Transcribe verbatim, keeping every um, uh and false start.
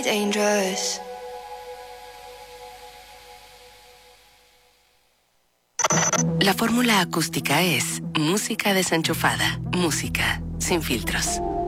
Dangerous. La fórmula acústica es música desenchufada, música sin filtros.